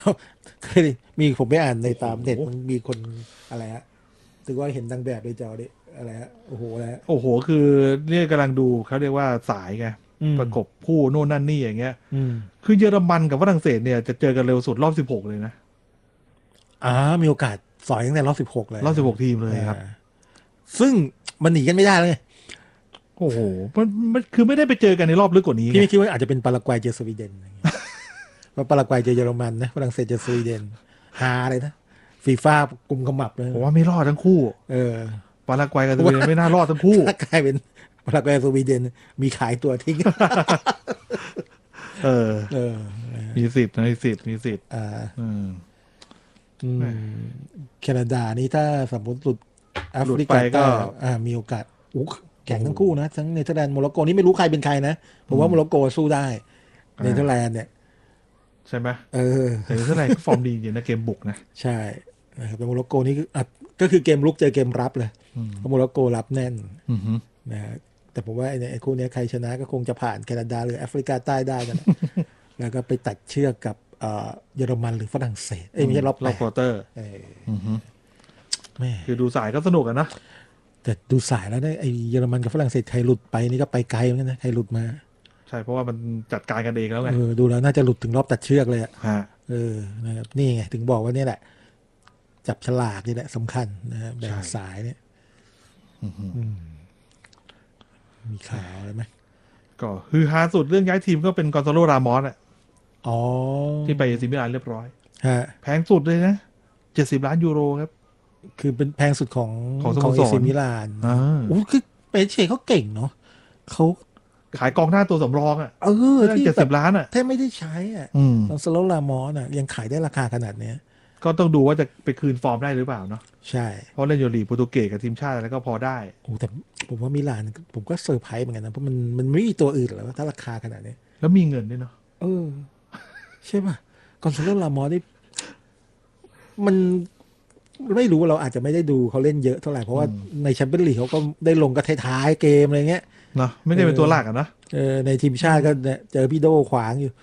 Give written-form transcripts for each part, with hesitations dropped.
เคยมีผมไปอ่านในตามเน็ตมันมีคนอะไรฮะถือว่าเห็นดังแบบในจอดิอะไรฮะโอ้โหแล้วโอ้โหคือเนี่ยกำลังดูเขาเรียกว่าสายไงอืมประกบคู่โน่นนั่นนี่อย่างเงี้ยอืมคือเยอรมันกับฝรั่งเศสเนี่ยจะเจอกันเร็วสุดรอบ16เลยนะอ่ามีโอกาสสอยตั้งแต่รอบ 16เลยรอบ16ทีมเลยอ่ครับาซึ่งมันหนีกันไม่ได้เลยโอ้โหมันคือไม่ได้ไปเจอกันในรอบลึกกว่านี้ไงพี่ไม่คิดว่าอาจจะเป็นปารากวัยเจอสวีเดนอะไรอย่างเงี้ยว่าปารากวัยเจอเยอรมันนะฝรั่งเศสเจอสวีเดนฮาเลยนะฟีฟ่ากุมขมับเลยผมว่าไม่รอดทั้งคู่เออปารากวัยกับเพราะว่าสวีเดนไม่น่ารอดทั้งคู่ถ้ากลายเป็นปารากวัยสวีเดนมีขายตัวทิ้งเออเออมีสิทธิ์นะมีสิทธิ์มีสิทธิ์อ่าอืมอืแหมมแคนาดานี่ถ้าสมมติหลุดแอฟหลุดไปริกาใต้ก็มีโอกาสอู้แข่งโอ้โหทั้งคู่นะทั้งเนเธอร์แลนด์โมร็อกโกนี่ไม่รู้ใครเป็นใครนะผมว่าอืมโมร็อกโกสู้ได้เนเธอร์แลอ่านด์เนี่ยใช่ไหมเออแต่เท่าไหร่ก็ฟอร์มดีอยู่นะเกมบุกนะใช่นะครับแต่โมร็อกโกนี่คือก็คือเกมลุกเจอเกมรับเลยอืมเพราะโมร็อกโกรับแน่นอืมนะฮะแต่ผมว่าไอ้คู่เนี้ยใครชนะก็คงจะผ่านแคนาดาหรือแอฟริกาใต้ได้กันนะแล้วก็ไปตัดเชือกกับเยอรมันหรือฝรั่งเศสเอ้ยไม่ใช่รอบรอบควแปดอเตอร์เอออือฮึแม่คือดูสายก็สนุกอะนะแต่ดูสายแล้วเนี่ยไอ้เยอรมันกับฝรั่งเศสใครหลุดไปนี่ก็ไปไกลเหมือนกันนะใครหลุดมาใช่เพราะว่ามันจัดการกันเองแล้วไงดูแล้วน่าจะหลุดถึงรอบตัดเชือกเลยอะฮะนะครับนี่ไงถึงบอกว่านี่แหละจับฉลากนี่แหละสำคัญนะฮะแบ่งใช่สายเนี่ยอือฮึมีข่าวอะไรไหมก็ฮือฮาสุดเรื่องย้ายทีมก็เป็นกอนซาโลรามอสอะอ๋อที่ไปซีมิลานเรียบร้อยฮะแพงสุดเลยนะ70 ล้านยูโรครับคือเป็นแพงสุดของของสโมสรของเอซิมิลานอ่าโอ้คือเปเช่เขาเก่งเนาะเขาขายกองหน้าตัวสำรองอะเรื่องที่แบบ 70 ล้านอะแทบไม่ได้ใช้อ่ะอืมตอนสโลลามอนอ่ะยังขายได้ราคาขนาดเนี้ยก็ต้องดูว่าจะไปคืนฟอร์มได้หรือเปล่าเนาะใช่เพราะเล่นโยลีโปรตุเกสกับทีมชาติแล้วก็พอได้โอ้แต่ผมว่ามิลานผมก็เซอร์ไพรส์เหมือนกันนะเพราะมันไม่มีตัวอื่นหรอกว่าถ้าราคาขนาดนี้แล้วมีเงินด้วยเนาะเออใช่ป่ะกอนซาโลลามอนนี่มันไม่รู้เราอาจจะไม่ได้ดูเขาเล่นเยอะเท่าไหร่เพราะว่าอืมในแชมเปี้ยนลีกเขาก็ได้ลงก็ท้ายๆเกมอะไรเงี้ยเนาะไม่เอได้เป็นอตัวหลักอะนะในทีมชาติก็เนี่ยเจอพี่โดขวางอยู่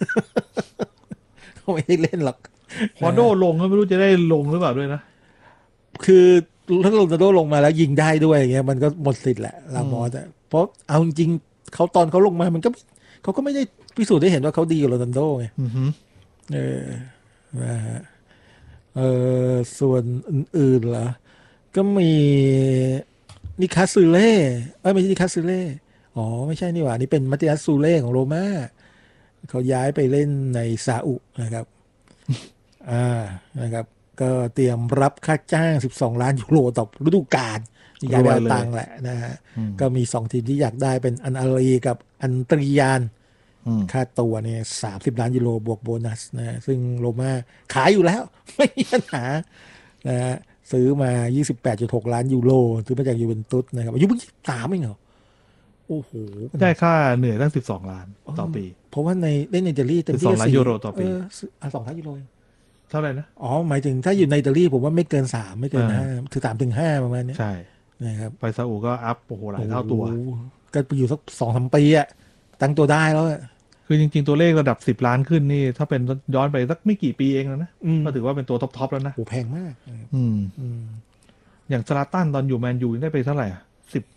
เขาไม่ได้เล่นหรอกพอโดลงก็ไม่รู้จะได้ลงหรือเปล่าด้วยนะคือถ้าโรนัลโดลงมาแล้วยิงได้ด้วยอย่างเงี้ยมันก็หมดสิทธิ์แหละลาอืมมอสอะเพราะเอาจริงๆเขาตอนเขาลงมามันก็เขาก็ไม่ได้พิสูจน์ได้เห็นว่าเขาดีกว่าโรนัลโดไงอือฮึเออนะฮะเอส่วนอื่นๆเหรอก็มีนิคัสซูเล่ไม่ใช่นิคัสซูเล่อ๋อไม่ใช่นี่หว่านี่เป็นมัตติอัสซูเล่ของโรม่าเขาย้ายไปเล่นในซาอุนะครับ อ่านะครับก็เตรียมรับค่าจ้าง12 ล้านยูโรต่อฤดูกาลมีการไปเอารวยเลยตังค์แหละนะฮะอืมก็มี2 ทีมที่อยากได้เป็นอันอารีกับอันตริยานอืมค่าตัวเนี่ย30 ล้านยูโรบวกโบนัสนะฮะซึ่งโรม่าขายอยู่แล้วไม่มีปัญหานะฮะซื้อมา28.6 ล้านยูโรซื้อมาจากยูเวนตุสนะครับอายุเพิ่ง23เองเหรอโอ้โหมันได้ค่าเหนื่อยตั้ง12 ล้านเออต่อปีเพราะว่าในเล่นในอิตาลีเต็มที่ก็ 12 ล้านยูโรต่อปี 2 ล้านยูโรเท่าไหร่นะอ๋อหมายถึงถ้าอยู่ในอิตาลีผมว่าไม่เกิน3ไม่เกินห้าอ่าคือ3 ถึง 5ประมาณเนี้ยใช่นะครับไปซาอุก็อัพโอ้โหหลายโอ้โหเท่าตัวก็ไปอยู่สัก2-3 ปีอะตั้งตัวได้แล้วอะคือจริงๆตัวเลขระดับ10 ล้านขึ้นนี่ถ้าเป็นย้อนไปสักไม่กี่ปีเองแล้วนะอืมก็ถือว่าเป็นตัวท็อปแล้วนะโหแพงมากนะครับอืมอืมอย่างซาลาตันตอนอยู่แมนยูได้ไปเท่าไหร่อะ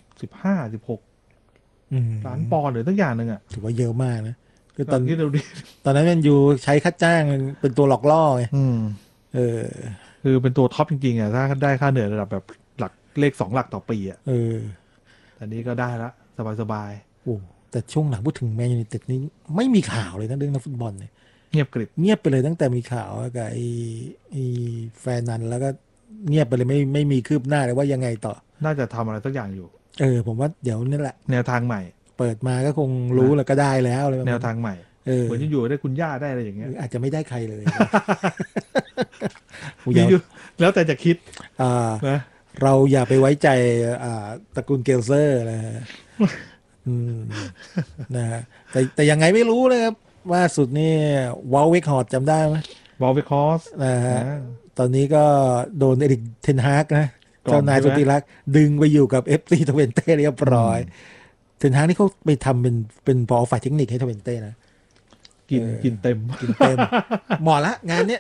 10 15 16 ล้านปอนด์หรือตั้งอย่างหนึ่งอ่ะถือว่าเยอะมากนะคือก็คิดดูดิตอนนั้นแมนยูใช้ค่าจ้างเป็นตัวหลอกล่อไงอืมเออคือเป็นตัวท็อปจริงๆอ่ะถ้าได้ค่าเหนื่อยระดับแบบหลักเลข2 หลักต่อปีอ่ะเออแต่นี้ก็ได้ละสบายโอ้แต่ช่วงหลังพูดถึงแมนยูไนเต็ดนี่ไม่มีข่าวเลยนะเรื่องนักฟุตบอลเนี่ยๆเงียบกริบเงียบไปเลยตั้งแต่มีข่าวกับไอ้แฟนนันแล้วก็เงียบไปเลยไม่มีคืบหน้าเลยว่ายังไงต่อน่าจะทำอะไรสักอย่างอยู่ผมว่าเดี๋ยวนี่แหละแนวทางใหม่เปิดมาก็คงรู้นะแล้วก็ได้แล้วอะไรประแนมาณนี้วทางใหม่เออเหมือนจะอยู่ได้คุณย่าได้อะไรอย่างหเงี้ยรืออาจจะไม่ได้ใครเลยกูมีอย่าอยู่แล้วแต่จะคิดอ่านะเราอย่าไปไว้ใจตระกูลเกลเซอร์นะฮะอืมนะฮะแต่ยังไงไม่รู้นะครับว่าสุดนี่วอลเวกฮอร์ดจำได้ไหมบอลวิคอสนะฮะนะตอนนี้ก็โดนเอริกเทนฮากนะกล่อเจ้านายมใช่ไหมสุดที่รักดึงไปอยู่กับเอฟซีทเวนเต้เรียบอืมร้อยเทนฮากนี่เขาไปทำเป็นผอฝ่ายเทคนิคให้ทเวนเต้นะเออกินเต็มกินเต็มเหมาะละงานเนี้ย